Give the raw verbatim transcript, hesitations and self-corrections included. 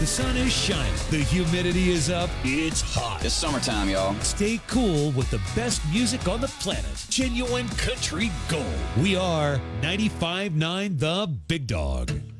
The sun is shining. The humidity is up. It's hot. It's summertime, y'all. Stay cool with the best music on the planet. Genuine country gold. We are ninety-five point nine The Big Dog.